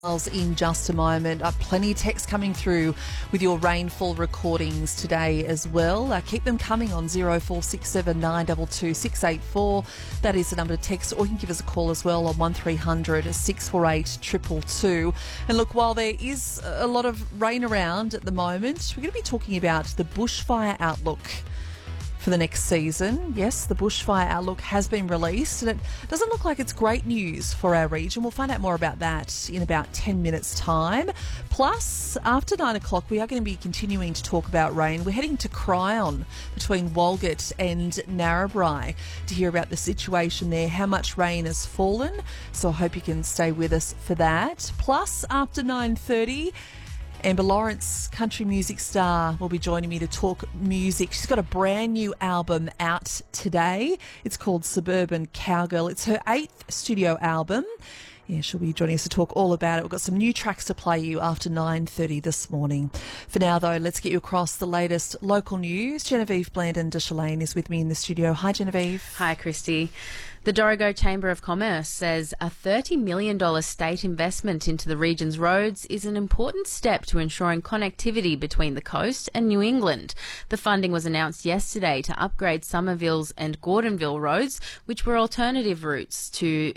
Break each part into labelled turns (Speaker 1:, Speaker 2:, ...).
Speaker 1: In just a moment. Plenty of text coming through with your rainfall recordings today as well. Keep them coming on 0467 922 684. That is the number to text, or you can give us a call as well on 1300 648 222. And look, while there is a lot of rain around at the moment, we're going to be talking about the bushfire outlook for the next season. Yes, the bushfire outlook has been released, and it doesn't look like it's great news for our region. We'll find out more about that in about 10 minutes' time. Plus, after 9 o'clock, we are going to be continuing to talk about rain. We're heading to Cryon between Walgett and Narrabri to hear about the situation there, how much rain has fallen. So I hope you can stay with us for that. Plus, after 9:30, Amber Lawrence, country music star, will be joining me to talk music. She's got a brand new album out today. It's called Suburban Cowgirl. It's her 8th studio album. Yeah, she'll be joining us to talk all about it. We've got some new tracks to play you after 9:30 this morning. For now, though, let's get you across the latest local news. Genevieve Blandon-Deshalane is with me in the studio. Hi, Genevieve.
Speaker 2: Hi, Christy. The Dorrigo Chamber of Commerce says a $30 million state investment into the region's roads is an important step to ensuring connectivity between the coast and New England. The funding was announced yesterday to upgrade Somerville's and Gordonville roads, which were alternate routes to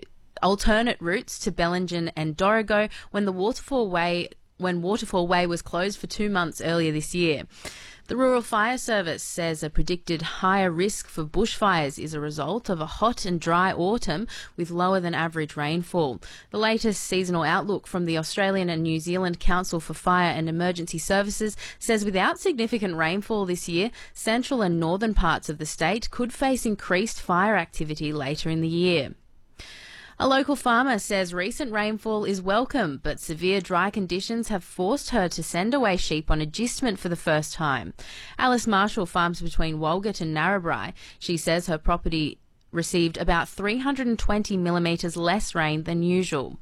Speaker 2: Bellingen and Dorrigo when Waterfall Way was closed for 2 months earlier this year. The Rural Fire Service says a predicted higher risk for bushfires is a result of a hot and dry autumn with lower than average rainfall. The latest seasonal outlook from the Australian and New Zealand Council for Fire and Emergency Services says without significant rainfall this year, central and northern parts of the state could face increased fire activity later in the year. A local farmer says recent rainfall is welcome, but severe dry conditions have forced her to send away sheep on agistment for the first time. Alice Marshall farms between Walgett and Narrabri. She says her property received about 320 millimetres less rain than usual.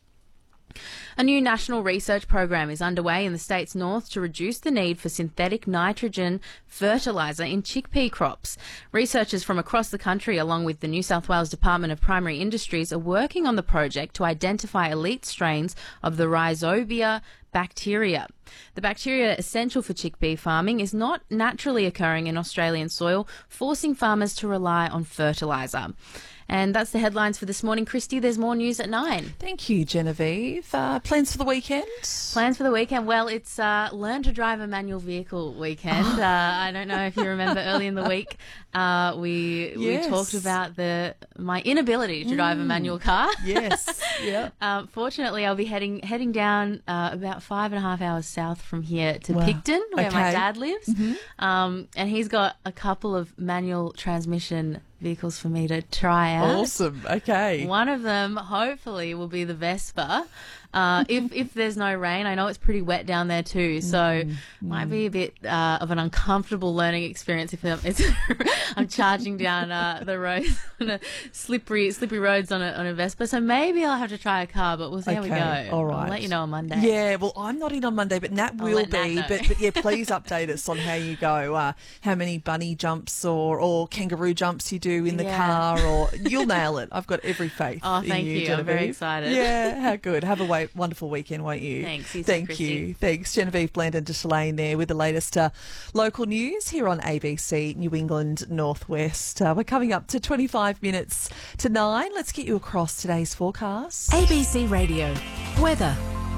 Speaker 2: A new national research program is underway in the state's north to reduce the need for synthetic nitrogen fertiliser in chickpea crops. Researchers from across the country, along with the New South Wales Department of Primary Industries, are working on the project to identify elite strains of the Rhizobia bacteria. The bacteria essential for chickpea farming is not naturally occurring in Australian soil, forcing farmers to rely on fertiliser. And that's the headlines for this morning. Christy, there's more news at 9.
Speaker 1: Thank you, Genevieve. Plans for the weekend?
Speaker 2: Plans for the weekend? Well, it's Learn to Drive a Manual Vehicle weekend. I don't know if you remember early in the week, we talked about my inability to drive a manual car.
Speaker 1: Yes. Yeah.
Speaker 2: Fortunately, I'll be heading down about 5.5 hours south from here to Picton, where my dad lives. Mm-hmm. And he's got a couple of manual transmission vehicles for me to try out.
Speaker 1: Awesome. Okay.
Speaker 2: One of them, hopefully, will be the Vespa. If there's no rain, I know it's pretty wet down there too, so might be a bit of an uncomfortable learning experience if I'm charging down the roads on a slippery roads on a Vespa. So maybe I'll have to try a car, but we'll see how we go.
Speaker 1: All right.
Speaker 2: I'll let you know on Monday.
Speaker 1: Yeah, well, I'm not in on Monday, but Nat will be. But yeah, please update us on how you go. How many bunny jumps or kangaroo jumps you do in the car, or you'll nail it. I've got every faith.
Speaker 2: Oh, thank
Speaker 1: in you,
Speaker 2: you.
Speaker 1: Genevieve.
Speaker 2: I'm very excited.
Speaker 1: Yeah, how good. Have a wonderful weekend, won't you?
Speaker 2: Thanks.
Speaker 1: Thank you. Thanks, Genevieve Blandon-Deshalane there with the latest local news here on ABC New England Northwest. We're coming up to 25 minutes to 9. Let's get you across today's forecast.
Speaker 3: ABC Radio weather.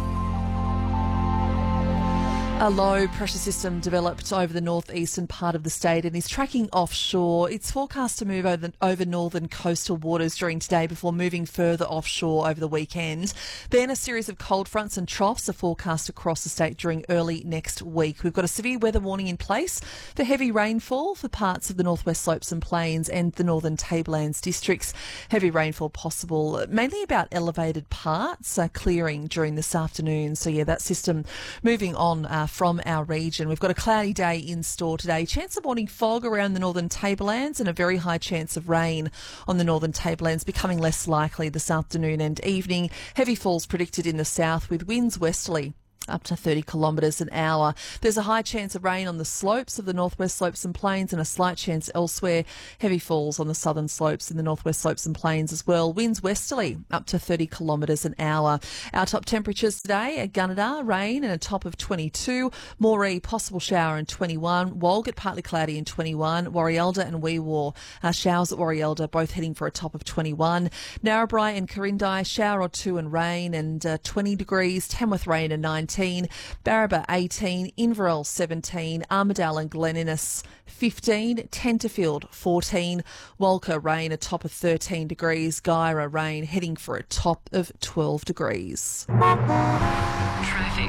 Speaker 1: A low pressure system developed over the northeastern part of the state and is tracking offshore. It's forecast to move over northern coastal waters during today before moving further offshore over the weekend. Then a series of cold fronts and troughs are forecast across the state during early next week. We've got a severe weather warning in place for heavy rainfall for parts of the northwest slopes and plains and the northern tablelands districts. Heavy rainfall possible, mainly about elevated parts, clearing during this afternoon. So yeah, that system moving on from our region. We've got a cloudy day in store today. Chance of morning fog around the northern tablelands and a very high chance of rain on the northern tablelands, becoming less likely this afternoon and evening. Heavy falls predicted in the south with winds westerly up to 30 kilometres an hour. There's a high chance of rain on the slopes of the northwest slopes and plains and a slight chance elsewhere. Heavy falls on the southern slopes in the northwest slopes and plains as well. Winds westerly up to 30 kilometres an hour. Our top temperatures today at Gunnedah, rain and a top of 22. Moree, possible shower in 21. Walgett, partly cloudy in 21. Warialda and Wee Waa, showers at Warialda, both heading for a top of 21. Narrabri and Corindai, shower or two and rain and 20 degrees. Tamworth, rain and 19. Barraba 18, Inverell 17, Armidale and Glen Innes 15, Tenterfield 14, Walker rain a top of 13 degrees, Guyra rain heading for a top of 12 degrees.
Speaker 3: Traffic.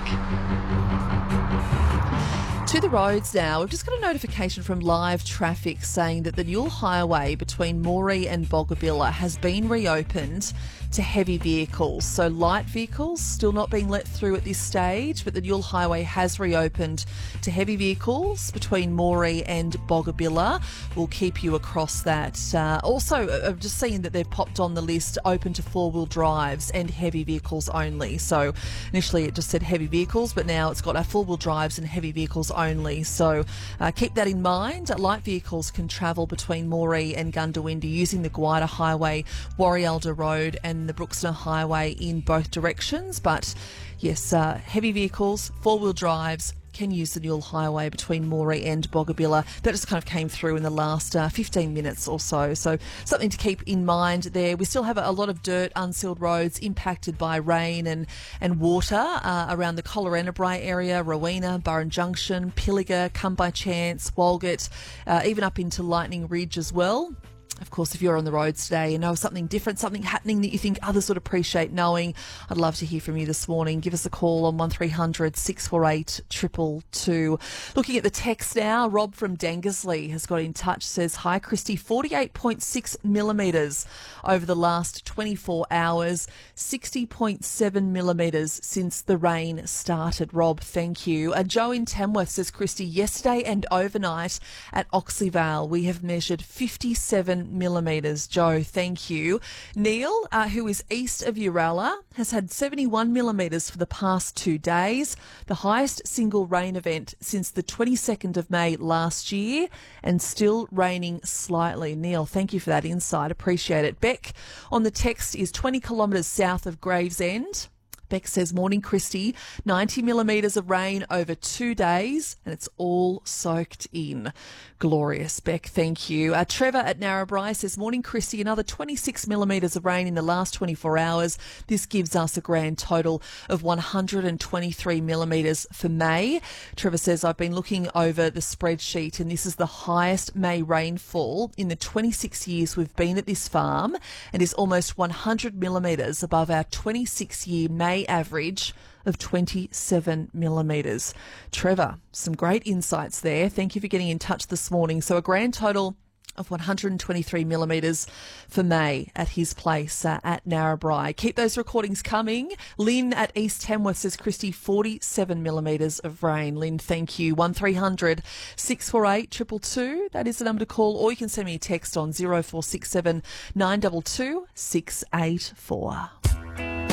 Speaker 1: To the roads now. We've just got a notification from Live Traffic saying that the Newell Highway between Moree and Boggabilla has been reopened to heavy vehicles. So light vehicles still not being let through at this stage, but the Newell Highway has reopened to heavy vehicles between Moree and Boggabilla. We'll keep you across that. Also, I've just seen that they've popped on the list open to four-wheel drives and heavy vehicles only. So initially it just said heavy vehicles, but now it's got four-wheel drives and heavy vehicles only. So keep that in mind. Light vehicles can travel between Moree and Gundawindi using the Gwydir Highway, Warialda Road and the Brookston Highway in both directions. But yes, heavy vehicles, four-wheel drives can use the Newell Highway between Moree and Boggabilla. That just kind of came through in the last 15 minutes or so. So something to keep in mind there. We still have a lot of dirt, unsealed roads impacted by rain and water around the Collarenebri area, Rowena, Burren Junction, Pilliga, Come By Chance, Walgett, even up into Lightning Ridge as well. Of course, if you're on the roads today and know something different, something happening that you think others would appreciate knowing, I'd love to hear from you this morning. Give us a call on 1300 648 222. Looking at the text now, Rob from Dangersley has got in touch, says, "Hi, Christy, 48.6 millimetres over the last 24 hours, 60.7 millimetres since the rain started." Rob, thank you. Joe in Tamworth says, "Christy, yesterday and overnight at Oxley Vale, we have measured 57 millimetres." Joe, thank you. Neil, who is east of Uralla, has had 71 millimetres for the past 2 days, the highest single rain event since the 22nd of May last year, and still raining slightly. Neil, thank you for that insight. Appreciate it. Beck on the text is 20 kilometres south of Gravesend. Beck says, "Morning, Christy. 90 millimetres of rain over 2 days, and it's all soaked in." Glorious, Beck. Thank you. Trevor at Narrabri says, "Morning, Christy. Another 26 millimetres of rain in the last 24 hours. This gives us a grand total of 123 millimetres for May." Trevor says, "I've been looking over the spreadsheet, and this is the highest May rainfall in the 26 years we've been at this farm, and is almost 100 millimetres above our 26-year May average of 27 millimetres. Trevor, some great insights there. Thank you for getting in touch this morning. So a grand total of 123 millimetres for May at his place at Narrabri. Keep those recordings coming. Lynn at East Tamworth says, "Christy, 47 millimetres of rain." Lynn, thank you. 1300 648 222. That is the number to call, or you can send me a text on 0467 922 684.